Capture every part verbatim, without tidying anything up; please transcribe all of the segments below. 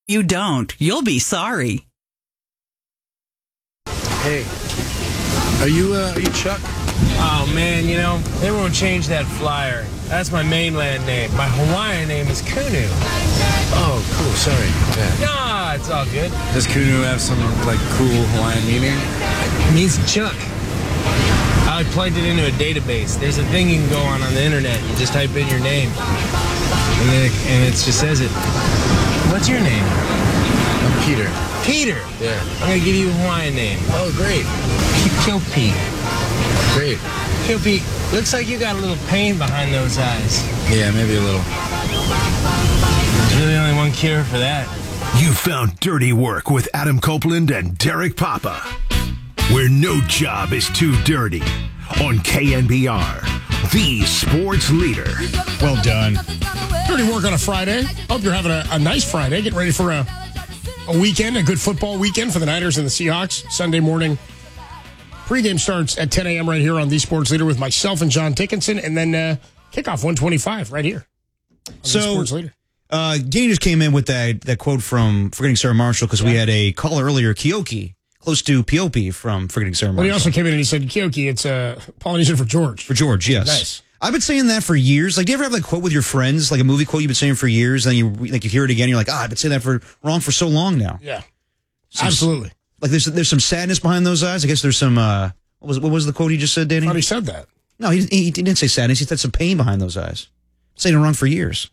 You don't. You'll be sorry. Hey, are you, uh, are you Chuck? Oh, man, you know, they won't change that flyer. That's my mainland name. My Hawaiian name is Kunu. Oh, cool, sorry. Yeah. Nah, it's all good. Does Kunu have some, like, cool Hawaiian meaning? It means Chuck. I plugged it into a database. There's a thing you can go on on the internet. You just type in your name, and then it, and it just says it. What's your name? I'm Peter. Peter. Yeah. I'm gonna give you a Hawaiian name. Oh, great. Kyopi. Great. Kyopi, looks like you got a little pain behind those eyes. Yeah, maybe a little. There's really only one cure for that. You found Dirty Work with Adam Copeland and Derek Papa, where no job is too dirty, on K N B R, the sports leader. Well done. Dirty Work on a Friday. Hope you're having a, a nice Friday. Getting ready for a, a weekend, a good football weekend for the Niners and the Seahawks. Sunday morning. Pregame starts at ten a.m. right here on the Sports Leader with myself and John Dickinson, and then uh, kickoff one twenty-five right here on so, the Sports Leader. Uh, Danny just came in with that, that quote from Forgetting Sarah Marshall because yeah. we had a caller earlier, Kyoki, close to Piopi from Forgetting Sarah Marshall. Well, he also came in and he said, Kyoki, it's uh, Polynesian for George. For George, yes. Nice. I've been saying that for years. Like, do you ever have like a quote with your friends, like a movie quote you've been saying for years, and then you like you hear it again, you're like, ah, I've been saying that for wrong for so long now. Yeah, Some, absolutely. Like there's there's some sadness behind those eyes. I guess there's some. Uh, what was what was the quote he just said, Danny? I thought he said that. No, he, he, he didn't say sadness. He said some pain behind those eyes. Saying it wrong for years.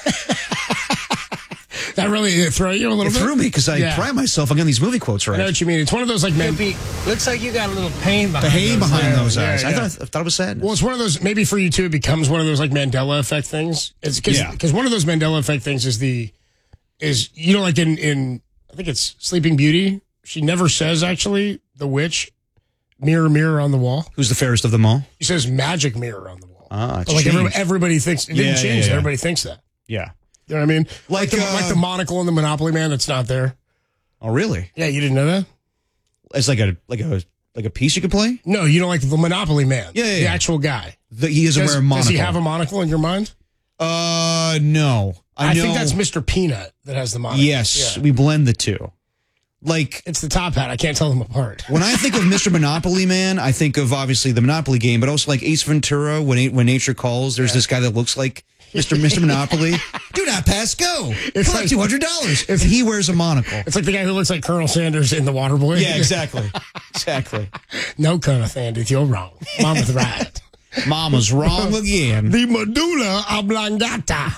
That really threw you a little it bit? It threw me because I yeah. pride myself on getting these movie quotes right. I know what you mean. It's one of those like... Man- looks like you got a little pain behind, pain those, behind those yeah, eyes. Yeah, I, yeah. thought, I thought it was sadness. Well, it's one of those... Maybe for you, too, it becomes one of those like Mandela effect things. It's because yeah. one of those Mandela effect things is the... is you know, like in, in... I think it's Sleeping Beauty. She never says, actually, the witch, mirror, mirror on the wall. Who's the fairest of them all? She says magic mirror on the wall. Ah, it's but like changed. everybody, everybody thinks... It didn't yeah, change. Yeah, yeah. Everybody thinks that. Yeah. You know what I mean? Like, like, the, uh, like the monocle in the Monopoly Man that's not there. Oh, really? Yeah, you didn't know that? It's like a like a like a piece you could play? No, you don't like the Monopoly Man. Yeah, yeah, The yeah. actual guy. The, he doesn't does, wear a monocle. Does he have a monocle in your mind? Uh, no. I, I know, think that's Mister Peanut that has the monocle. Yes, yeah. we blend the two. Like it's the top hat. I can't tell them apart. When I think of Mister Monopoly Man, I think of obviously the Monopoly game, but also like Ace Ventura. When when nature calls, there's yeah. this guy that looks like Mister Mister Monopoly. Do not pass go. It's like two hundred dollars. If he wears a monocle, it's like the guy who looks like Colonel Sanders in The Waterboy. Yeah, exactly, exactly. No, Colonel Sanders, you're wrong. Mama's right. Mama's wrong again. The medulla oblongata.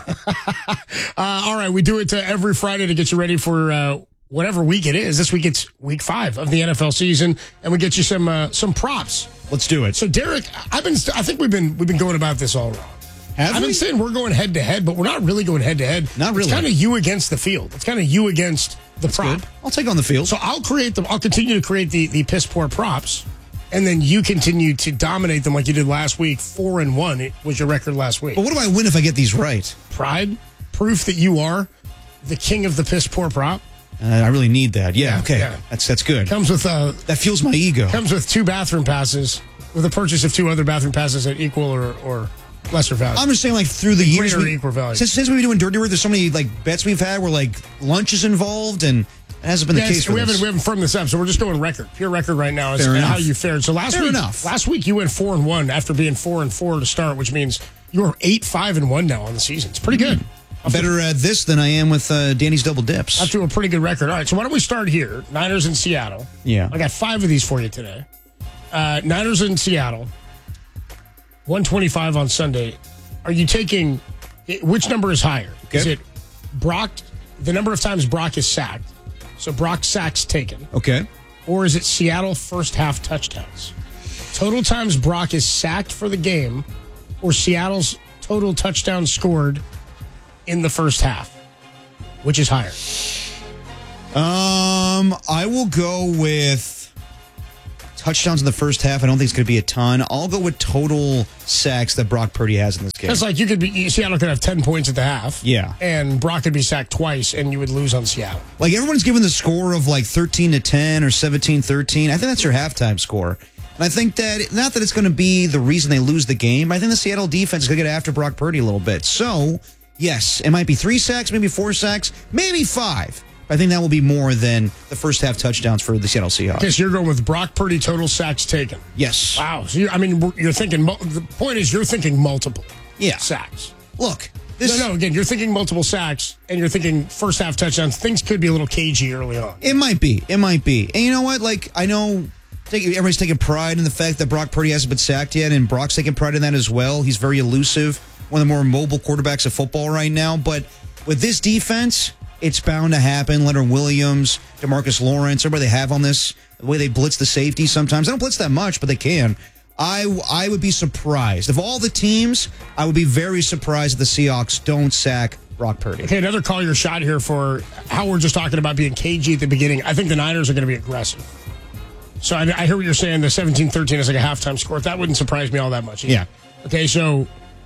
uh, all right, we do it uh, every Friday to get you ready for uh, whatever week it is. This week it's week five of the N F L season, and we get you some uh, some props. Let's do it. So, Derek, I've been I think we've been we've been going about this all wrong. Have I've we? been saying we're going head to head, but we're not really going head to head. Not really. It's kind of you against the field. It's kind of you against the That's prop. Good. I'll take on the field. So I'll create them. I'll continue to create the the piss poor props, and then you continue to dominate them like you did last week. Four and one it was your record last week. But what do I win if I get these right? Pride, proof that you are the king of the piss poor prop. Uh, I really need that. Yeah. Yeah, okay. yeah. That's that's good. Comes with uh that fuels my ego. Comes with two bathroom passes with the purchase of two other bathroom passes at equal or or lesser value. I'm just saying, like through the years, Greater we, equal value. Since since we've been doing Dirty Work, there's so many like bets we've had where like lunch is involved, and it hasn't been yeah, the case. For we this. haven't we haven't firmed this up, so we're just going record. Pure record right now is Fair how enough. you fared. So last Fair week, enough. last week you went four and one after being four and four to start, which means you're eight five and one now on the season. It's pretty good. I'm better at this than I am with uh, Danny's double dips. Up to a pretty good record. All right, so why don't we start here? Niners in Seattle. Yeah, I got five of these for you today. Uh, Niners in Seattle. one twenty-five on Sunday. Are you taking which number is higher? Okay. Is it Brock? The number of times Brock is sacked. So Brock sacks taken. Okay. Or is it Seattle first half touchdowns? Total times Brock is sacked for the game, or Seattle's total touchdowns scored in the first half? Which is higher? Um, I will go with touchdowns in the first half. I don't think it's going to be a ton. I'll go with total sacks that Brock Purdy has in this game. It's like you could be Seattle could have ten points at the half. Yeah. And Brock could be sacked twice and you would lose on Seattle. Like everyone's given the score of like thirteen to ten or seventeen thirteen. I think that's your halftime score. And I think that, not that it's going to be the reason they lose the game, I think the Seattle defense is going to get after Brock Purdy a little bit. So, yes, it might be three sacks, maybe four sacks, maybe five. I think that will be more than the first half touchdowns for the Seattle Seahawks. Okay, so you're going with Brock Purdy total sacks taken. Yes. Wow. So you, I mean, you're thinking, the point is you're thinking multiple yeah. sacks. Look. This, no, no, again, you're thinking multiple sacks, and you're thinking first half touchdowns. Things could be a little cagey early on. It might be. It might be. And you know what? Like, I know everybody's taking pride in the fact that Brock Purdy hasn't been sacked yet, and Brock's taking pride in that as well. He's very elusive, one of the more mobile quarterbacks of football right now. But with this defense, it's bound to happen. Leonard Williams, DeMarcus Lawrence, everybody they have on this, the way they blitz the safety sometimes. They don't blitz that much, but they can. I, I would be surprised. Of all the teams, I would be very surprised if the Seahawks don't sack Brock Purdy. Okay, another call your shot here for how we're just talking about being cagey at the beginning. I think the Niners are going to be aggressive. So I, I hear what you're saying. The seventeen thirteen is like a halftime score. That wouldn't surprise me all that much either. Yeah. Okay, so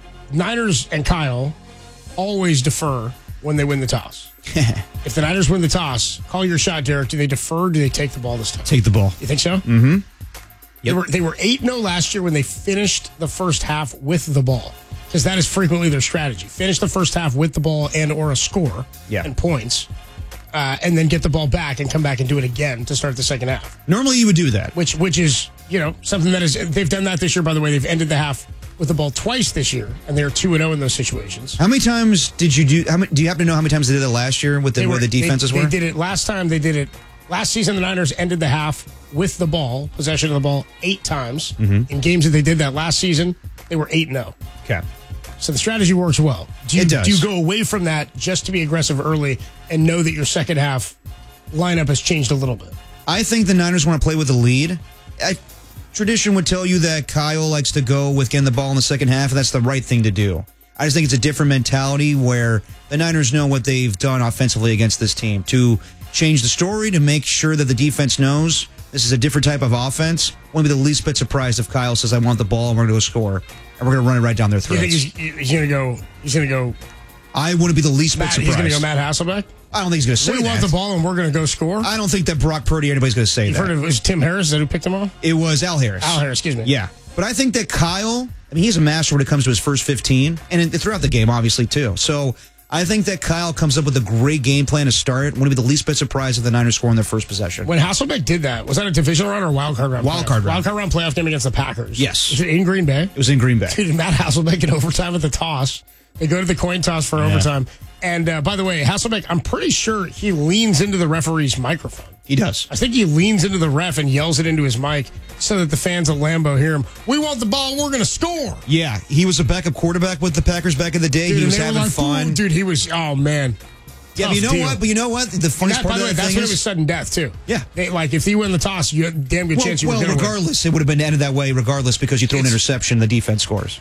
Niners and Kyle always defer when they win the toss. If the Niners win the toss, call your shot, Derek. Do they defer or do they take the ball this time? Take the ball. You think so? Mm-hmm. Yep. They were they were eight and oh last year when they finished the first half with the ball. Because that is frequently their strategy. Finish the first half with the ball and or a score yeah. and points. Uh, and then get the ball back and come back and do it again to start the second half. Normally you would do that. Which which is, you know, something that is, they've done that this year, by the way. They've ended the half with the ball twice this year, and they're two and oh in those situations. How many times did you do, how many, do you happen to know how many times they did it last year with the, were, where the defenses they, were? They did it last time, they did it, last season the Niners ended the half with the ball, possession of the ball, eight times. Mm-hmm. In games that they did that last season, they were eight and oh. Okay. So the strategy works well. Do you, it does. Do you go away from that just to be aggressive early and know that your second half lineup has changed a little bit? I think the Niners want to play with the lead. I, tradition would tell you that Kyle likes to go with getting the ball in the second half, and that's the right thing to do. I just think it's a different mentality where the Niners know what they've done offensively against this team to change the story, to make sure that the defense knows this is a different type of offense. I won't be the least bit surprised if Kyle says, I want the ball, and we're going to go score. And we're going to run it right down their throats. You think he's, he's going to go, he's going to go, I wouldn't be the least Matt, bit surprised. He's going to go Matt Hasselbeck? I don't think he's going to say we that. We want the ball and we're going to go score? I don't think that Brock Purdy or anybody's going to say You've that. Heard of, was Tim Harris? Is that who picked him up? It was Al Harris. Al Harris, excuse me. Yeah. But I think that Kyle, I mean, he's a master when it comes to his first fifteen, and throughout the game, obviously, too. So I think that Kyle comes up with a great game plan to start. Wouldn't be the least bit surprised if the Niners score in their first possession. When Hasselbeck did that, was that a divisional round or a wild card round? Wild card round. Wild card round playoff game against the Packers. Yes. Was it in Green Bay? It was in Green Bay. Dude, Matt Hasselbeck in overtime at the toss. They go to the coin toss for yeah. overtime. And uh, by the way, Hasselbeck, I'm pretty sure he leans into the referee's microphone. He does. I think he leans into the ref and yells it into his mic so that the fans of Lambeau hear him. We want the ball. We're going to score. Yeah, he was a backup quarterback with the Packers back in the day. Dude, he was having like, fun. Dude, he was, oh, man. Yeah, but you know deal. what? But you know what? The funniest that, part by the of way, that that's thing when is, it was sudden death, too. Yeah. They, like, if you win the toss, you had a damn good well, chance you well, were going to regardless, it would have been ended that way regardless because you throw it's, an interception, the defense scores.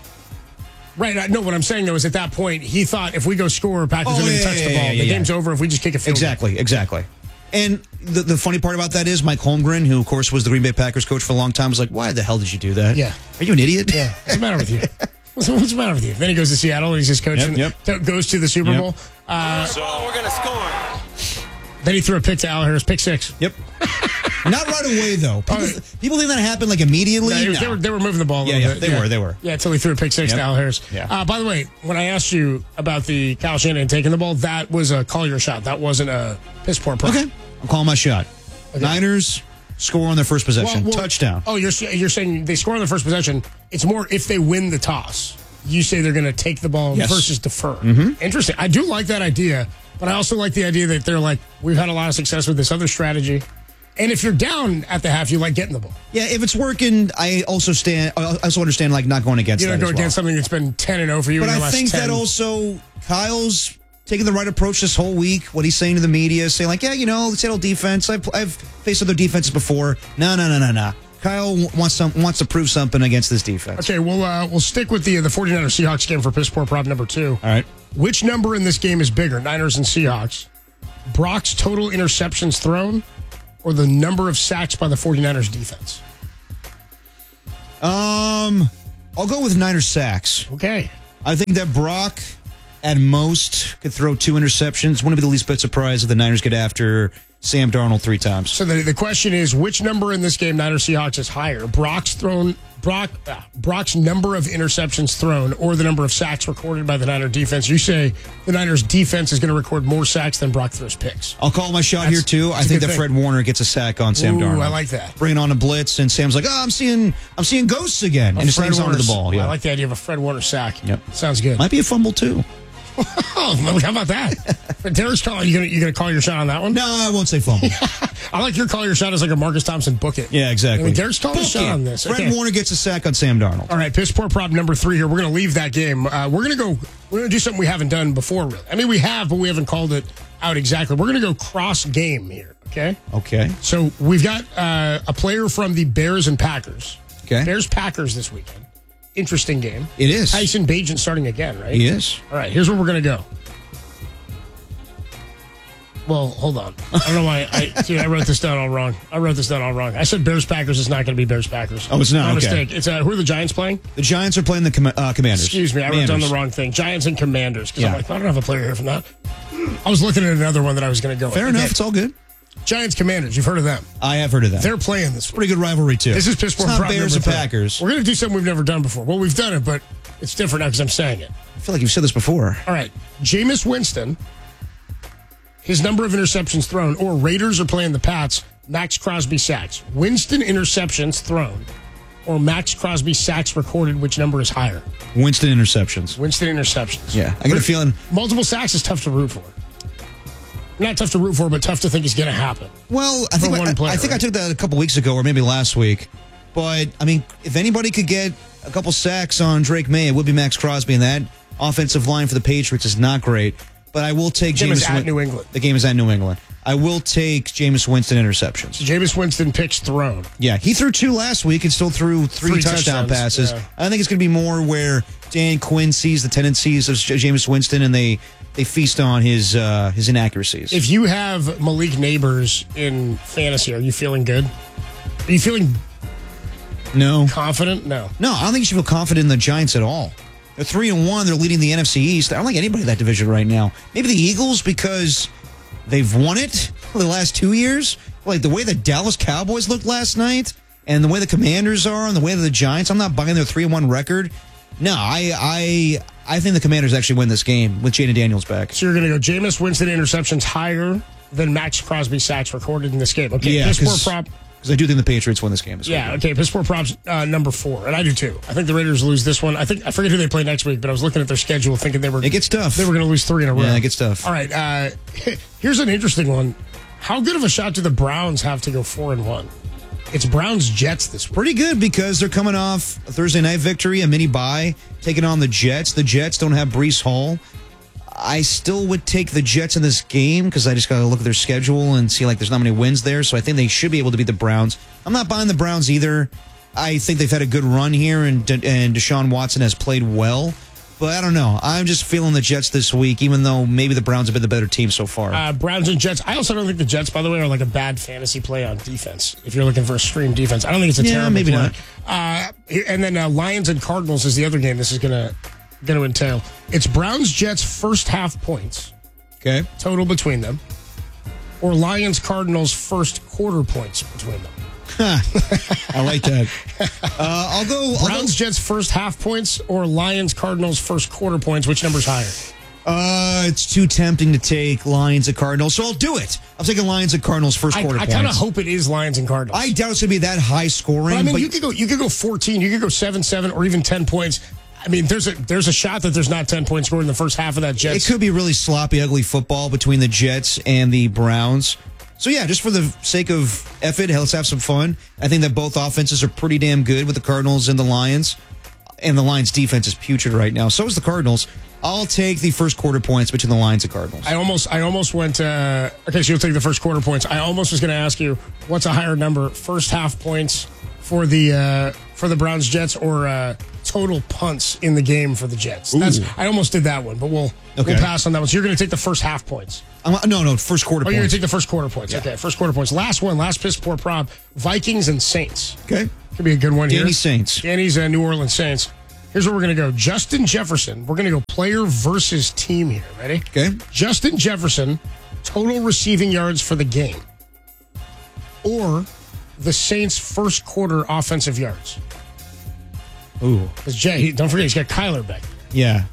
Right. No, what I'm saying, though, is at that point, he thought if we go score, Packers oh, are going to yeah, touch yeah, the ball. Yeah, yeah, the yeah. game's over if we just kick a field Exactly, goal. Exactly, exactly. And the, the funny part about that is Mike Holmgren, who, of course, was the Green Bay Packers coach for a long time, was like, why the hell did you do that? Yeah. Are you an idiot? Yeah. What's the matter with you? What's, what's the matter with you? Then he goes to Seattle, and he's just coaching, yep, yep. goes to the Super yep. Bowl. Uh, so we're going to score. Then he threw a pick to Al Harris, pick six. Yep. Not right away, though. People, uh, people think that happened, like, immediately. No, no. They, were, they were moving the ball a yeah, little yeah, bit. They yeah. were, they were. Yeah, until he threw a pick six yep. to Al Harris. Yeah. Uh, by the way, when I asked you about the Kyle Shanahan taking the ball, that was a call your shot. That wasn't a piss poor play. Okay. I'm calling my shot. Okay. Niners score on their first possession. Well, well, Touchdown. Oh, you're you're saying they score on the first possession. It's more if they win the toss. You say they're going to take the ball yes. versus defer. Mm-hmm. Interesting. I do like that idea, but I also like the idea that they're like, we've had a lot of success with this other strategy. And if you're down at the half, you like getting the ball. Yeah, if it's working, I also stand. I also understand like not going against. You don't that go as against well. something that's been ten and zero for you. But in the I last think ten. that also Kyle's taking the right approach this whole week. What he's saying to the media, saying like, yeah, you know, the Seattle defense. I've I've faced other defenses before. No, no, no, no, no. Kyle wants some wants to prove something against this defense. Okay, we'll uh, we'll stick with the the 49ers Seahawks game for piss poor prop number two. All right. Which number in this game is bigger, Niners and Seahawks? Brock's total interceptions thrown, or the number of sacks by the 49ers defense? Um, I'll go with Niners sacks. Okay. I think that Brock, at most, could throw two interceptions. Wouldn't be the least bit surprised if the Niners get after Sam Darnold three times. So the, the question is, which number in this game, Niners Seahawks, is higher? Brock's thrown Brock, uh, Brock's number of interceptions thrown or the number of sacks recorded by the Niner defense. You say the Niners defense is going to record more sacks than Brock throws picks. I'll call my shot That's- here, too. I that's a think good that thing. Fred Warner gets a sack on Sam Ooh, Darnold. I like that. Bring it on a blitz, and Sam's like, oh, I'm seeing I'm seeing ghosts again. A and just Fred hangs onto the Warner's- ball. Yeah. I like the idea of a Fred Warner sack. Yep. Sounds good. Might be a fumble, too. Oh, well, how about that? Derek's call. You gonna you gonna call your shot on that one? No, I won't say fumble. I like your call your shot as like a Marcus Thompson book it. Yeah, exactly. I mean, Derek's calling a Book shot it. on this. Fred Okay. Warner gets a sack on Sam Darnold. All right, piss poor prop number three here. We're going to leave that game. Uh, we're going to go. We're going to do something we haven't done before. Really, I mean, we have, but we haven't called it out exactly. We're going to go cross game here. Okay. Okay. So we've got uh, a player from the Bears and Packers. Okay. Bears Packers this weekend. Interesting game. It is. Tyson Bagent starting again, right? He is. All right. Here's where we're going to go. Well, hold on. I don't know why. I, dude, I wrote this down all wrong. I wrote this down all wrong. I said Bears Packers. It's not going to be Bears Packers. Oh, it's not? My Okay. mistake. It's uh, who are the Giants playing? The Giants are playing the com- uh, Commanders. Excuse me, I wrote down the wrong thing. Giants and Commanders. Because I'm Yeah. like, I don't have a player here from that. I was looking at another one that I was going to go with. Fair Okay. enough. It's all good. Giants Commanders. You've heard of them. I have heard of that. They're playing this week. Pretty good rivalry, too. This is piss poor It's not prop Bears number and three. Packers. We're going to do something we've never done before. Well, we've done it, but it's different now because I'm saying it. I feel like you've said this before. All right. Jameis Winston, his number of interceptions thrown, or Raiders are playing the Pats, Max Crosby sacks. Winston interceptions thrown, or Max Crosby sacks recorded, which number is higher? Winston interceptions. Winston interceptions. Yeah. I got a feeling. Multiple sacks is tough to root for. Not tough to root for, but tough to think is going to happen. Well, I think, one I, player, I think I right? took that a couple weeks ago or maybe last week. But, I mean, if anybody could get a couple sacks on Drake May, it would be Max Crosby, and that offensive line for the Patriots is not great. But I will take The game is Jameis at Win- New England. The game is at New England. I will take Jameis Winston interceptions. Jameis Winston picks thrown. Yeah, he threw two last week and still threw three, Three touchdown touchdowns, passes. yeah. I think it's going to be more where Dan Quinn sees the tendencies of J- Jameis Winston and they, they feast on his uh, his inaccuracies. If you have Malik Neighbors in fantasy, are you feeling good? Are you feeling no. confident? No. No, I don't think you should feel confident in the Giants at all. They're three and one. They're leading the N F C East. I don't like anybody in that division right now. Maybe the Eagles because they've won it for the last two years. Like the way the Dallas Cowboys looked last night, and the way the Commanders are, and the way that the Giants. I'm not buying their three and one record. No, I I I think the Commanders actually win this game with Jaden Daniels back. So you're going to go Jameis Winston interceptions higher than Max Crosby sacks recorded in this game. Okay, Yeah, piss poor because prop. I do think the Patriots win this game. This Yeah, weekend. okay, piss poor props uh, number four, and I do too. I think the Raiders lose this one. I think I forget who they play next week, but I was looking at their schedule thinking they were It gets tough. they were going to lose three in a row. Yeah, it gets tough. All right, uh, here's an interesting one. How good of a shot do the Browns have to go four and one? It's Browns Jets this week. Pretty good because they're coming off a Thursday night victory, a mini bye, taking on the Jets. The Jets don't have Breece Hall. I still would take the Jets in this game because I just got to look at their schedule and see like there's not many wins there. So I think they should be able to beat the Browns. I'm not buying the Browns either. I think they've had a good run here, and De- and Deshaun Watson has played well. But I don't know. I'm just feeling the Jets this week, even though maybe the Browns have been the better team so far. Uh, Browns and Jets. I also don't think the Jets, by the way, are like a bad fantasy play on defense. If you're looking for a stream defense, I don't think it's a Yeah, terrible maybe play. not. Uh, and then uh, Lions and Cardinals is the other game this is gonna gonna entail. It's Browns Jets first half points okay. total between them, or Lions Cardinals first quarter points between them. I like that. Uh, I'll go. I'll Browns go Jets first half points, or Lions Cardinals first quarter points. Which number's higher? Uh, it's too tempting to take Lions and Cardinals, so I'll do it. I'm taking Lions and Cardinals first I, quarter I points. kind of hope it is Lions and Cardinals. I doubt it's going to be that high scoring. But I mean, but you could go, you could go fourteen, you could go seven, seven, or even ten points. I mean, there's a there's a shot that there's not ten points scored in the first half of that it Jets. could be really sloppy, ugly football between the Jets and the Browns. So yeah, just for the sake of effort, let's have some fun. I think that both offenses are pretty damn good with the Cardinals and the Lions. And the Lions defense is putrid right now. So is the Cardinals. I'll take the first quarter points between the Lions and Cardinals. I almost I almost went. Uh, okay, so you'll take the first quarter points. I almost was going to ask you what's a higher number: first half points for the uh, for the Browns Jets, or uh, total punts in the game for the Jets. That's I almost did that one, but we'll Okay. we'll pass on that one. So you're going to take the first half points. I'm, no, no, first quarter Oh, you're going points. to take the first quarter points. Okay, first quarter points. Last one, last piss poor prop: Vikings and Saints. Okay. Could be a good one here. Danny Saints. Danny's uh, New Orleans Saints. Here's where we're going to go. Justin Jefferson. We're going to go player versus team here. Ready? Okay. Justin Jefferson, total receiving yards for the game. Or the Saints' first quarter offensive yards. Ooh. Because Jay, don't forget, he's got Kyler back. Yeah.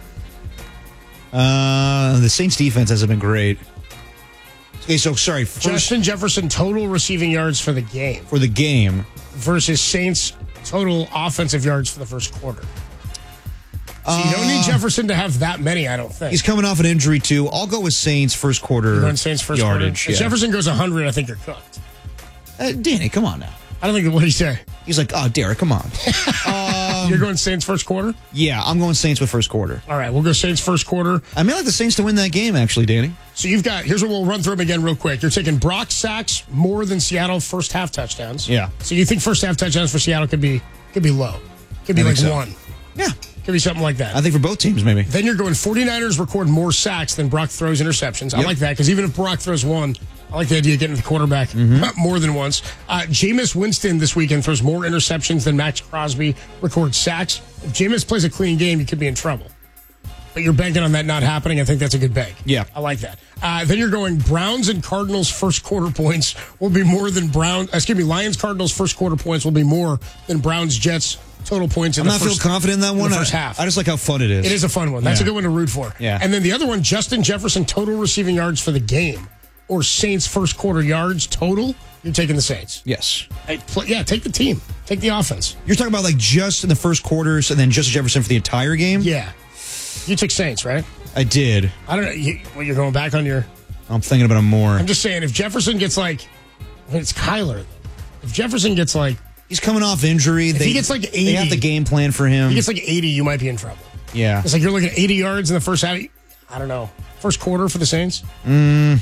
Uh, the Saints defense hasn't been great. Okay, so sorry. First, Justin Jefferson total receiving yards for the game for the game versus Saints total offensive yards for the first quarter. So you don't need Jefferson to have that many, I don't think. He's coming off an injury, too. I'll go with Saints first quarter You're going Saints first yardage. quarter. If Yeah. Jefferson goes one hundred, I think you're cooked. Uh, Danny, come on now. I don't think, what did he say? He's like, oh, Derek, come on. um, You're going Saints first quarter? Yeah, I'm going Saints with first quarter. All right, we'll go Saints first quarter. I may like the Saints to win that game, actually, Danny. So you've got, here's what we'll run through them again real quick. You're taking Brock sacks more than Seattle first half touchdowns. Yeah. So you think first half touchdowns for Seattle could be could be low. Could be I like think so. one. Yeah. Could be something like that. I think for both teams, maybe. Then you're going 49ers record more sacks than Brock throws interceptions. I Yep. like that because even if Brock throws one, I like the idea of getting the quarterback Mm-hmm. more than once. Uh, Jameis Winston this weekend throws more interceptions than Max Crosby records sacks. If Jameis plays a clean game, you could be in trouble. But you're banking on that not happening. I think that's a good bank. Yeah. I like that. Uh, then you're going Browns and Cardinals first quarter points will be more than Brown. Excuse me, Lions Cardinals first quarter points will be more than Browns Jets total points in I'm the not first, feel confident in that in one. the first I, half. I just like how fun it is. It is a fun one. That's Yeah. a good one to root for. Yeah. And then the other one, Justin Jefferson total receiving yards for the game or Saints first quarter yards total. You're taking the Saints. Yes. Hey, play, yeah, take the team. Take the offense. You're talking about like just in the first quarters and then Justin Jefferson for the entire game? Yeah. You took Saints, right? I did. I don't know. You, well, you're going back on your. I'm thinking about him more. I'm just saying, if Jefferson gets like. I mean, it's Kyler. If Jefferson gets like. He's coming off injury. If they, he gets like eighty. They have the game plan for him. If he gets like eighty, you might be in trouble. Yeah. It's like you're looking at eighty yards in the first half. I don't know. First quarter for the Saints? Mm,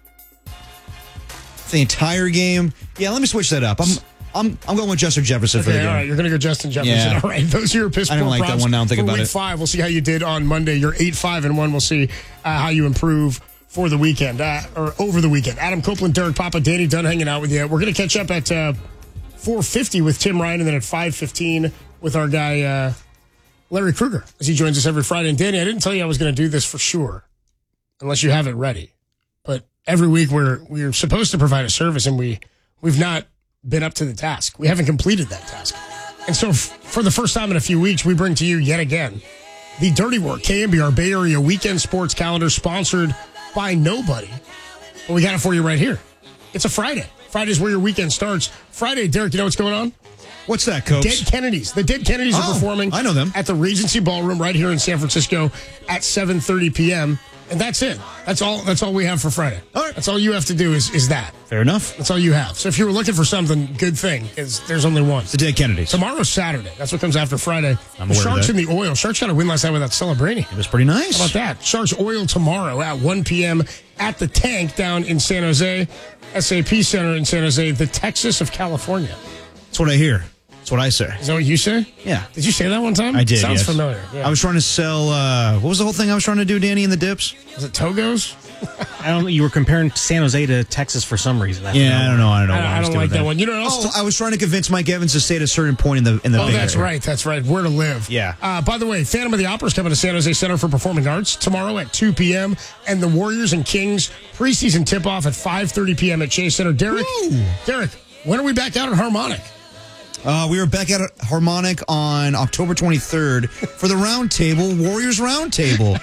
for the entire game. Yeah, let me switch that up. I'm I'm I'm going with Justin Jefferson for the Okay, game. all right. You're going to go Justin Jefferson. Yeah. All right. Those are your piss I don't poor like that props one now I'm thinking for about week it. five. We'll see how you did on Monday. You're eight five and one. We'll see uh, how you improve for the weekend uh, or over the weekend. Adam Copeland, Derek Papa, Danny Dunn hanging out with you. We're going to catch up at uh, four fifty with Tim Ryan and then at five fifteen with our guy uh, Larry Kruger as he joins us every Friday. And Danny, I didn't tell you I was going to do this for sure unless you have it ready. But every week we're we're supposed to provide a service and we we've not been up to the task. We haven't completed that task. And so f- for the first time in a few weeks, we bring to you yet again the Dirty Work, K M B R Bay Area Weekend Sports Calendar, sponsored by nobody. But we got it for you right here. It's a Friday. Friday's where your weekend starts. Friday, Derek, you know what's going on? What's that, Coach? Dead Kennedys. The Dead Kennedys Oh, are performing I know them. at the Regency Ballroom right here in San Francisco at seven thirty p.m. And that's it. That's all That's all we have for Friday. All right. That's all you have to do is, is that. Fair enough. That's all you have. So if you were looking for something, good thing, is there's only one. The Dead Kennedys. Tomorrow's Saturday. That's what comes after Friday. I'm The aware of Sharks that. in the oil. Sharks got a win last night without celebrating. It was pretty nice. How about that? Sharks oil tomorrow at one p.m. at the Tank down in San Jose. S A P Center in San Jose, the Texas of California. That's what I hear. That's what I say. Is that what you say? Yeah. Did you say that one time? I did. Sounds yes. familiar. Yeah. I was trying to sell. Uh, what was the whole thing I was trying to do, Danny, in the dips? Was it Togos? I don't know. You were comparing San Jose to Texas for some reason. I Yeah, I don't know. I don't know. I, what I was don't doing like that there. one. You know what else? Oh, I was trying to convince Mike Evans to stay at a certain point in the in the. Oh, Bay that's Area. right. That's right. Where to live. Yeah. Uh, by the way, Phantom of the Opera is coming to San Jose Center for Performing Arts tomorrow at two p.m. And the Warriors and Kings preseason tip-off at five thirty p.m. at Chase Center. Derek, Woo. Derek, when are we back out at Harmonic? Uh, we were back at Harmonic on October twenty-third for the Roundtable Warriors Roundtable.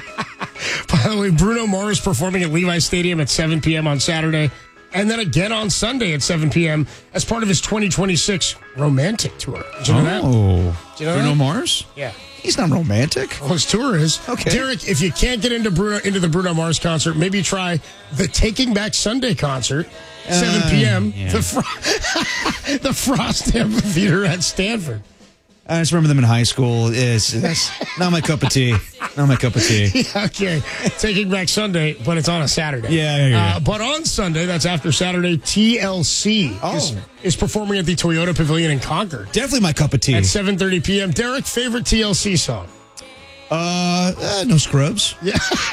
By the way, Bruno Mars performing at Levi Stadium at seven p.m. on Saturday. And then again on Sunday at seven p.m. as part of his twenty twenty-six Romantic Tour. Did you know that? Oh, Do you know Bruno that? Mars? Yeah. He's not romantic. Well, his tour is. Okay. Derek, if you can't get into Bruno into the Bruno Mars concert, maybe try the Taking Back Sunday concert, seven p.m. yeah. The, Fro- the Frost Amphitheater at Stanford. I just remember them in high school. It's, it's not my cup of tea. Not my cup of tea. Yeah, okay. Taking Back Sunday, but it's on a Saturday. Yeah, yeah, yeah. Uh, but on Sunday, that's after Saturday, T L C Oh. is, is performing at the Toyota Pavilion in Concord Definitely my cup of tea. at seven thirty p.m. Derek, favorite T L C song? Uh, uh, no scrubs. Yeah.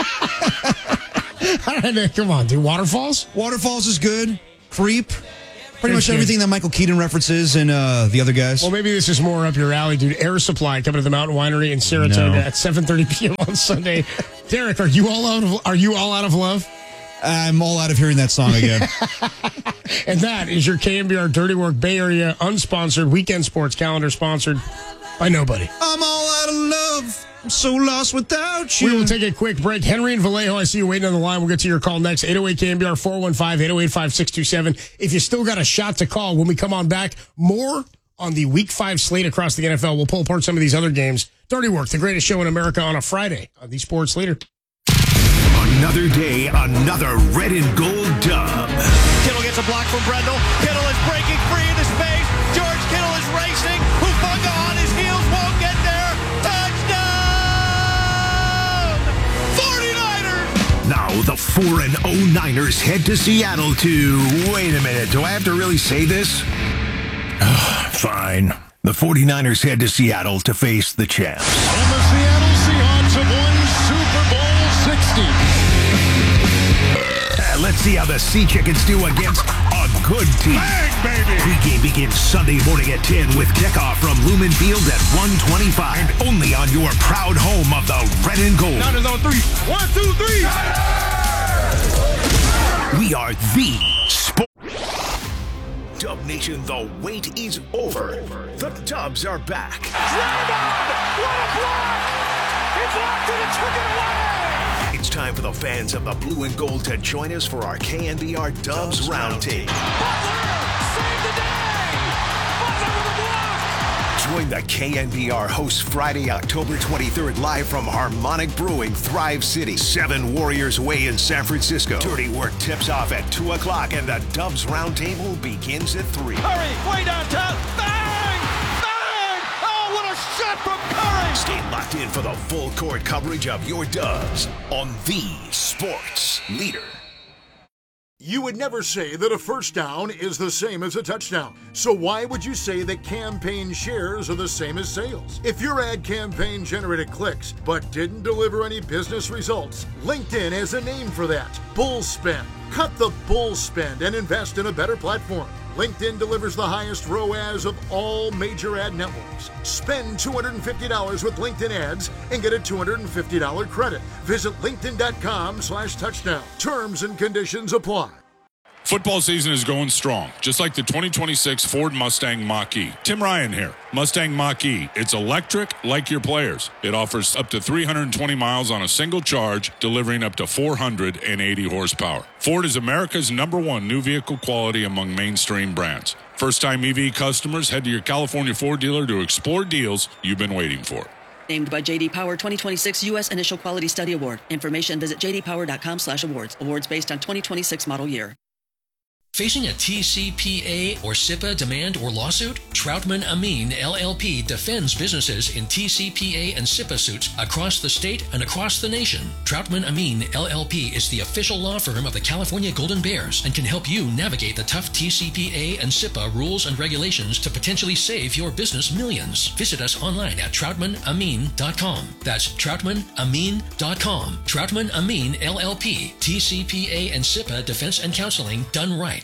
All right, come on, dude. Waterfalls? Waterfalls is good. Creep. Pretty much good. everything that Michael Keaton references and uh, the other guys. Well, maybe this is more up your alley, dude. Air Supply coming to the Mountain Winery in Saratoga No. at seven thirty p.m. on Sunday. Derek, are you all out of are you all out of love? I'm all out of hearing that song again. And that is your K M B R Dirty Work Bay Area unsponsored weekend sports calendar, sponsored by nobody. I'm all out of love. I'm so lost without you. We will take a quick break. Henry and Vallejo, I see you waiting on the line. We'll get to your call next. eight oh eight K N B R, four one five, eight oh eight, five six two seven. If you still got a shot to call when we come on back, more on the Week five slate across the N F L. We'll pull apart some of these other games. Dirty Work, the greatest show in America on a Friday on the Sports Leader. Another day, another red and gold dub. Kittle gets a block from Brendel. Kittle is breaking free into space. George Kittle is racing. Hufanga on his heels, won't get there. Touchdown! forty-niners! Now the four and oh Niners head to Seattle to... Wait a minute, do I have to really say this? Ugh, fine. The forty-niners head to Seattle to face the champs. And the Seattle Seahawks have won Super Bowl sixty. Uh, let's see how the Sea Chickens do against a good team. Bang, baby! Pre-game begins Sunday morning at ten with kickoff from Lumen Field at one twenty-five. And only on your proud home of the red and gold. Niners on three. One, two, three. We are the Sport. Dub Nation, the wait is over. The Dubs are back. Draymond! What a block! He blocked it and took it away! It's time for the fans of the blue and gold to join us for our K N B R Dubs Roundtable. Butler! Save the day! Butler with a block! Join the K N B R hosts Friday, October twenty-third, live from Harmonic Brewing, Thrive City, Seven Warriors Way in San Francisco. Dirty Work tips off at two o'clock, and the Dubs Roundtable begins at three. Curry, way downtown. Bang! Bang! Oh, what a shot from Curry! Stay locked in for the full court coverage of your Dubs on the Sports Leader. You would never say that a first down is the same as a touchdown. So why would you say that campaign shares are the same as sales? If your ad campaign generated clicks but didn't deliver any business results, LinkedIn has a name for that. Bull spend. Cut the bull spend and invest in a better platform. LinkedIn delivers the highest R O A S of all major ad networks. Spend two hundred fifty dollars with LinkedIn ads and get a two hundred fifty dollars credit. Visit linkedin.com slash touchdown. Terms and conditions apply. Football season is going strong, just like the twenty twenty-six Ford Mustang Mach-E. Tim Ryan here. Mustang Mach-E. It's electric like your players. It offers up to three hundred twenty miles on a single charge, delivering up to four hundred eighty horsepower. Ford is America's number one new vehicle quality among mainstream brands. First-time E V customers, head to your California Ford dealer to explore deals you've been waiting for. Named by J D Power twenty twenty-six U S Initial Quality Study Award. Information visit j d power dot com slash awards. Awards based on twenty twenty-six model year. Facing a T C P A or S I P A demand or lawsuit? Troutman Amin L L P defends businesses in T C P A and S I P A suits across the state and across the nation. Troutman Amin L L P is the official law firm of the California Golden Bears and can help you navigate the tough T C P A and S I P A rules and regulations to potentially save your business millions. Visit us online at troutman amin dot com. That's troutman amin dot com. Troutman Amin L L P, T C P A and S I P A defense and counseling done right.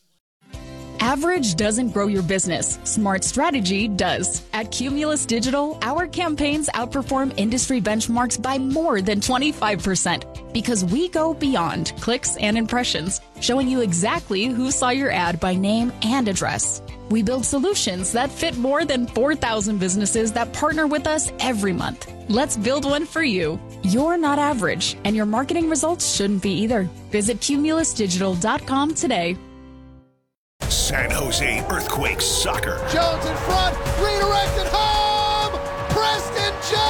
Average doesn't grow your business. Smart strategy does. At Cumulus Digital, our campaigns outperform industry benchmarks by more than twenty-five percent because we go beyond clicks and impressions, showing you exactly who saw your ad by name and address. We build solutions that fit more than four thousand businesses that partner with us every month. Let's build one for you. You're not average, and your marketing results shouldn't be either. Visit cumulus digital dot com today. San Jose Earthquakes Soccer. Jones in front, redirected home! Preston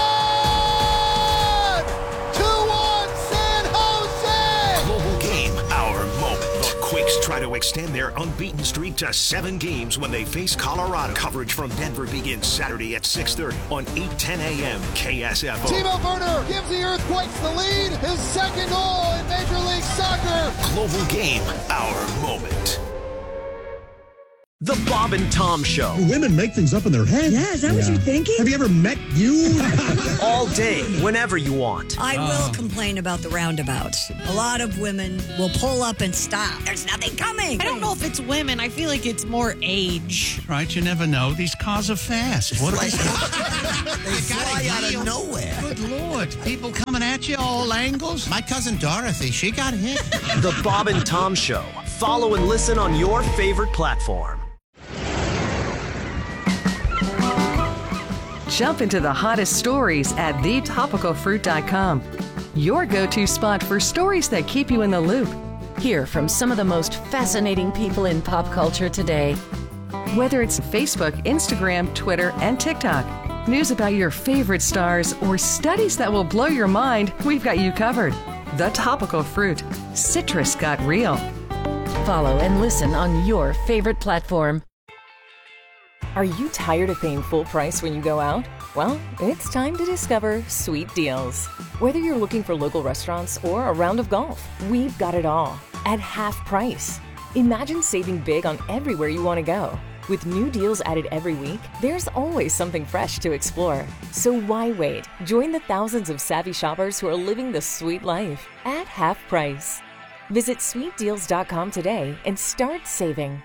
John! two one San Jose! Global game, our moment. The Quakes try to extend their unbeaten streak to seven games when they face Colorado. Coverage from Denver begins Saturday at six thirty on eight ten a.m. K S F O. Timo Werner gives the Earthquakes the lead. His second goal in Major League Soccer. Global game, our moment. The Bob and Tom Show. Do women make things up in their head? Yeah, is that yeah. what you're thinking? Have you ever met you? All day, whenever you want. I will oh. complain about the roundabouts. A lot of women will pull up and stop. There's nothing coming. I don't know if it's women. I feel like it's more age. Right, you never know. These cars are fast. What they fly out of nowhere. Good Lord. People coming at you all angles. My cousin Dorothy, she got hit. The Bob and Tom Show. Follow and listen on your favorite platform. Jump into the hottest stories at the topical fruit dot com. Your go-to spot for stories that keep you in the loop. Hear from some of the most fascinating people in pop culture today. Whether it's Facebook, Instagram, Twitter, and TikTok, news about your favorite stars, or studies that will blow your mind, we've got you covered. The Topical Fruit. Citrus got real. Follow and listen on your favorite platform. Are you tired of paying full price when you go out? Well, it's time to discover Sweet Deals. Whether you're looking for local restaurants or a round of golf, we've got it all at half price. Imagine saving big on everywhere you want to go. With new deals added every week, there's always something fresh to explore. So why wait? Join the thousands of savvy shoppers who are living the sweet life at half price. Visit sweet deals dot com today and start saving.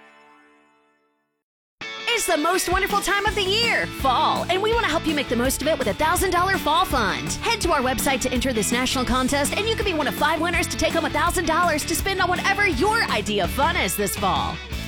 It's the most wonderful time of the year, fall, and we want to help you make the most of it with a one thousand dollars Fall Fund. Head to our website to enter this national contest, and you could be one of five winners to take home one thousand dollars to spend on whatever your idea of fun is this fall.